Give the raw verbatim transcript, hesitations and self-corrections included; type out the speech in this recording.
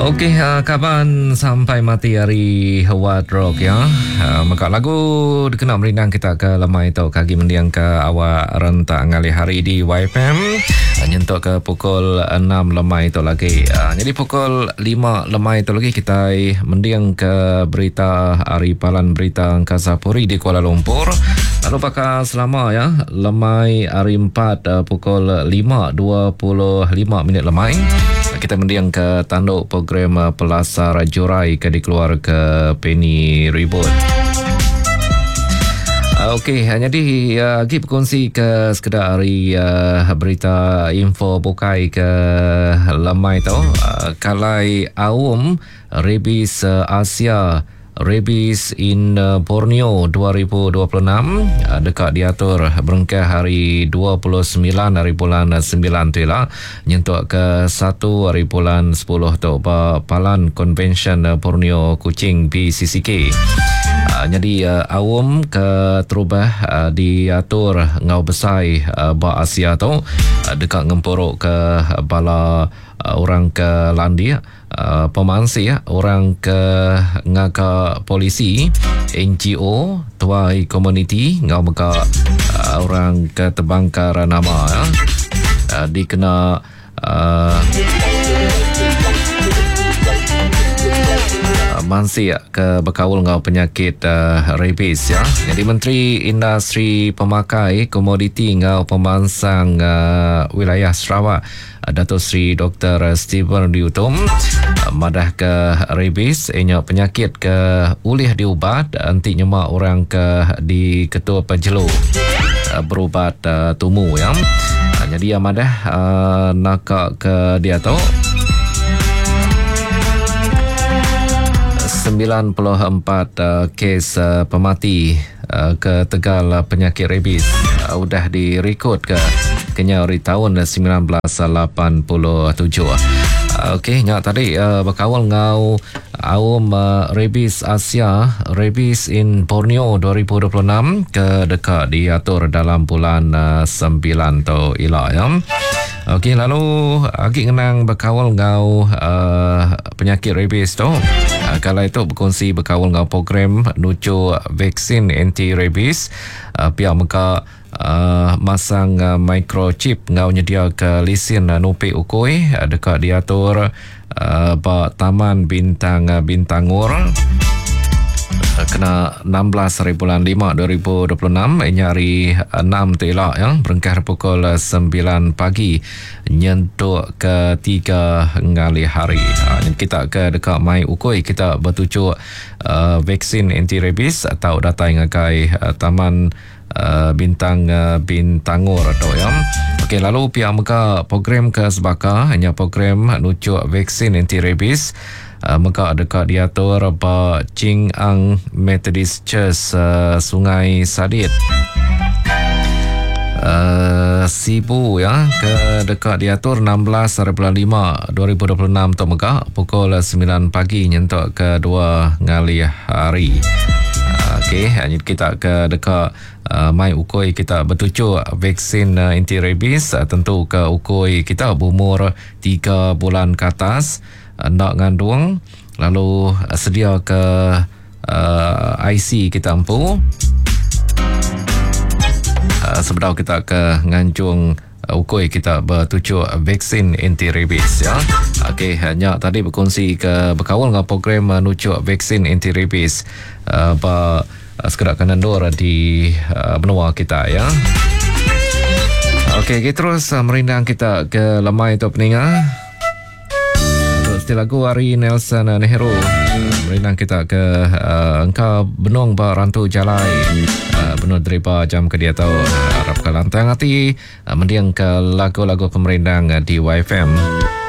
Okey, uh, kaban sampai mati hari Howard Rock ya. Uh, maka lagu dikenal merindang kita ke lemai tau kaki mendiang ke awak rentak ngali hari di Y F M. Uh, nyentuk ke pukul enam lemai tu lagi. Uh, jadi pukul lima lemai tu lagi kita mendiang ke berita hari palan berita Angkasa Puri di Kuala Lumpur. Lalu pakai selama ya lemai hari empat uh, pukul lima dua puluh lima minit lemai. Kita mendiang ke tanduk program Pelasar Jorai ke dikeluar ke Penny Ribut. Uh, Okey, jadi uh, lagi berkongsi ke sekedar hari uh, berita info bukai ke lemai tau. Uh, kalai awam Rabies uh, Asia Rabies in uh, Borneo dua ribu dua puluh enam uh, dekat diatur berengkah hari dua puluh sembilan hari bulan sembilan tu lah nyentuk ke satu hari bulan sepuluh tu palan Convention uh, Borneo Kuching B C C K. Uh, jadi uh, awam ke terubah uh, diatur ngau besai uh, ba Asia tu uh, dekat ngempuruk ke bala uh, orang ke landi uh, pemansi ya, orang ke ngaka polisi N G O tuai komuniti ngau meka uh, orang ke terbangkar nama ya, uh, dikena uh, mansi ya, ke berkawal ngau penyakit uh, rabies ya. Jadi Menteri Industri Pemakai Komoditi ngau pemansang uh, wilayah Sarawak uh, Datuk Seri Doktor Stephen Diutum uh, madah ke rabies ianya penyakit ke ulih diubat anti nyemak orang ke di ketua pejelu uh, berubat uh, tumu ya. Uh, jadi amadah uh, nakak ke dia tu sembilan puluh empat uh, kes uh, pemati uh, ke tegal uh, penyakit rabies uh, udah direkod ke kenya dari tahun sembilan belas lapan puluh tujuh. Uh, Okey, nyak tadi uh, berkawal ngau awam uh, Rabies Asia Rabies in Borneo dua ribu dua puluh enam ke dekat diatur dalam bulan uh, sembilan tu ilah ya. Okey, lalu lagi ngenang berkawal ngau uh, penyakit rabies tu. Uh, kalau itu berkongsi berkawal ngau program nucu vaksin anti rabies. Uh, pihak mereka uh, masang uh, microchip ngau nyedia ke lisin uh, nupi ukui uh, dekat diatur uh, ba Taman Bintang uh, Bintangur. Kena enam belas hari bulan lima dua ribu dua puluh enam ini hari enam tu elok ya, berengkah pukul sembilan pagi nyentuk ke tiga ngali hari. Ha, kita ke dekat mai ukui kita bertujuk uh, vaksin anti rabies atau data yang akai uh, Taman uh, Bintang uh, Bintangur atau ya. Okey, lalu pihak mereka program ke sebaka hanya program nujuk vaksin anti rabies. Uh, maka dekat diatur ba Ching Ang Methodist Church uh, Sungai Sadit uh, Sibu ya, ke dekat diatur enam belas hari bulan lima dua ribu dua puluh enam tu maka pukul sembilan pagi nyentuk ke dua ngali hari. uh, Okey, kita ke dekat uh, mai ukui kita bertujuk vaksin uh, anti rabies uh, tentu ke ukui kita berumur tiga bulan ke atas nak ngandung, lalu sedia ke uh, I C kita ampu uh, sebelum kita ke nganjung uh, ukui kita bertujuk vaksin anti rabies ya. Okey, hanya tadi berkongsi ke berkawal dengan program menujuk vaksin anti rabies uh, ba uh, sekedar kanandur di uh, benua kita ya. Okey, kita terus uh, merindang kita ke lemai tu peninga. Lagu hari Nelson Nehru merindang kita ke uh, engkau benung ba rantu jalai uh, benung deriba jam ke dia tahu uh, harap ke lantang hati uh, mendiang ke lagu-lagu pemerindang uh, di Y F M.